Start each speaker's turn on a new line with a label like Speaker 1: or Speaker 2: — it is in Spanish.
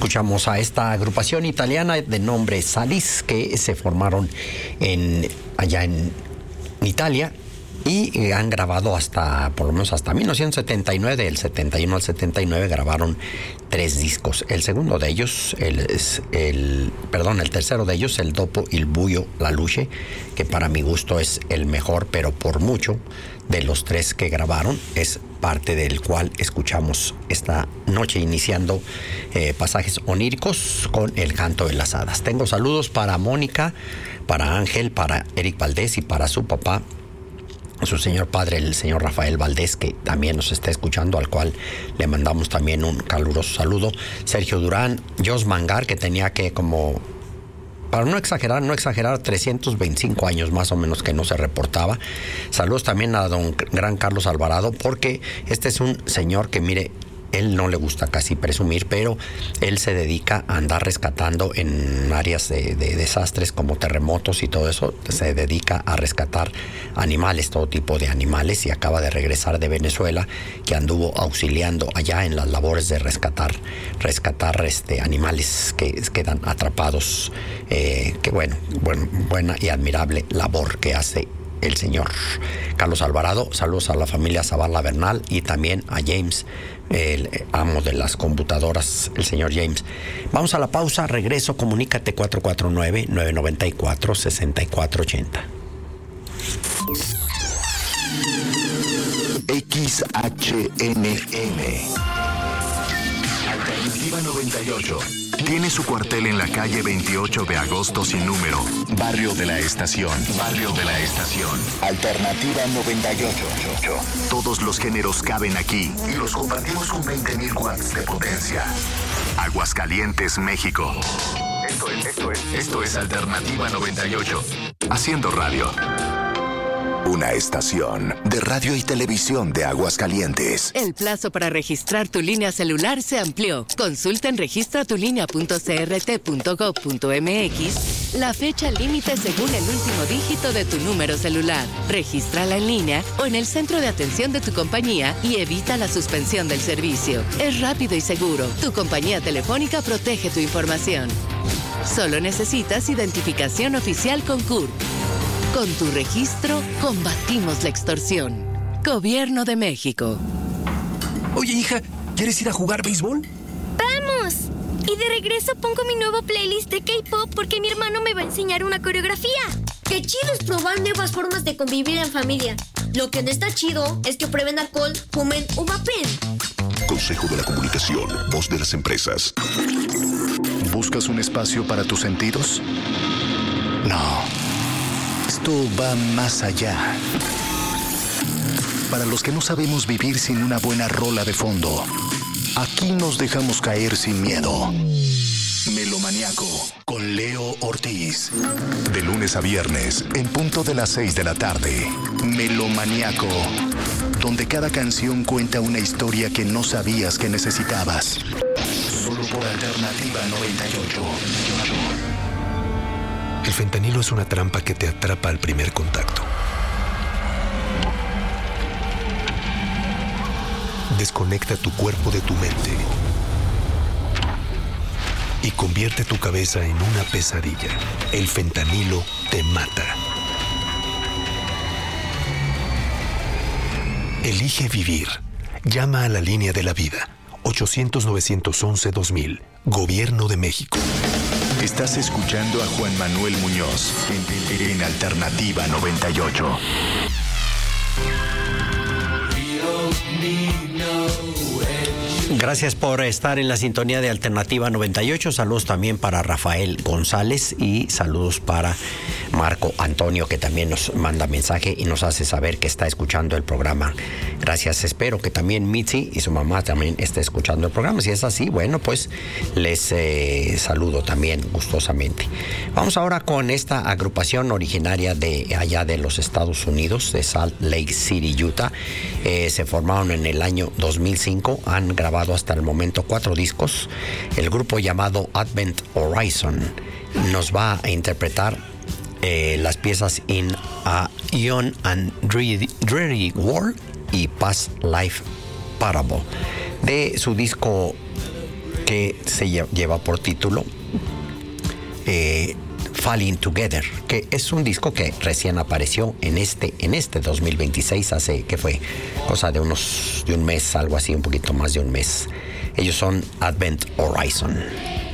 Speaker 1: Escuchamos a esta agrupación italiana de nombre Salis, que se formaron allá en Italia y han grabado por lo menos hasta 1979. Del 71 al 79 grabaron 3 discos. El segundo de ellos, el tercero de ellos, el Dopo il buio la luce, que para mi gusto es el mejor, pero por mucho, de los 3 que grabaron, es parte del cual escuchamos esta noche, iniciando pasajes oníricos con el canto de las hadas. Tengo saludos para Mónica, para Ángel, para Eric Valdés y para su papá, su señor padre, el señor Rafael Valdés, que también nos está escuchando, al cual le mandamos también un caluroso saludo. Sergio Durán, Jos Mangar, que tenía que, como, para no exagerar, 325 años más o menos que no se reportaba. Saludos también a don Gran Carlos Alvarado, porque este es un señor que, mire, él no le gusta casi presumir, pero él se dedica a andar rescatando en áreas de desastres como terremotos y todo eso. Se dedica a rescatar animales, todo tipo de animales, y acaba de regresar de Venezuela, que anduvo auxiliando allá en las labores de rescatar animales que quedan atrapados. Buena y admirable labor que hace el señor Carlos Alvarado. Saludos a la familia Zavala Bernal y también a James, el amo de las computadoras, el señor James. Vamos a la pausa, regreso, comunícate 449-994-6480.
Speaker 2: XHNN Alternativa 98 tiene su cuartel en la calle 28 de agosto sin número, Barrio de la Estación. Alternativa 98. Todos los géneros caben aquí y los compartimos con 20,000 watts de potencia. Aguascalientes, México. Esto es Alternativa 98. Haciendo radio. Una estación de radio y televisión de Aguascalientes.
Speaker 3: El plazo para registrar tu línea celular se amplió. Consulta en registratulinea.crt.gov.mx la fecha límite según el último dígito de tu número celular. Regístrala en línea o en el centro de atención de tu compañía y evita la suspensión del servicio. Es rápido y seguro. Tu compañía telefónica protege tu información. Solo necesitas identificación oficial con CURP. Con tu registro, combatimos la extorsión. Gobierno de México.
Speaker 4: Oye, hija, ¿quieres ir a jugar béisbol?
Speaker 5: ¡Vamos! Y de regreso pongo mi nuevo playlist de K-pop porque mi hermano me va a enseñar una coreografía.
Speaker 6: ¡Qué chido es probar nuevas formas de convivir en familia! Lo que no está chido es que prueben alcohol, fumen o vapen.
Speaker 2: Consejo de la Comunicación, voz de las empresas. ¿Buscas un espacio para tus sentidos? No. Esto va más allá. Para los que no sabemos vivir sin una buena rola de fondo, aquí nos dejamos caer sin miedo. Melomaniaco con Leo Ortiz. De lunes a viernes, en punto de las 6 de la tarde. Melomaniaco, donde cada canción cuenta una historia que no sabías que necesitabas. Solo por Alternativa 98.
Speaker 4: El fentanilo es una trampa que te atrapa al primer contacto. Desconecta tu cuerpo de tu mente y convierte tu cabeza en una pesadilla. El fentanilo te mata. Elige vivir. Llama a la línea de la vida. 800-911-2000. Gobierno de México.
Speaker 2: Estás escuchando a Juan Manuel Muñoz en Alternativa 98.
Speaker 1: Gracias por estar en la sintonía de Alternativa 98. Saludos también para Rafael González y saludos para Marco Antonio, que también nos manda mensaje y nos hace saber que está escuchando el programa. Gracias. Espero que también Mitzi y su mamá también esté escuchando el programa. Si es así, bueno, pues les saludo también gustosamente. Vamos ahora con esta agrupación originaria de allá de los Estados Unidos, de Salt Lake City, Utah. Se formaron en el año 2005. Han grabado hasta el momento 4 discos. El grupo llamado Advent Horizon nos va a interpretar las piezas In a Young and Dreary World y Past Life Parable de su disco que se lleva por título Falling Together, que es un disco que recién apareció en este 2026, hace que fue cosa de un mes, algo así, un poquito más de un mes. Ellos son Advent Horizon.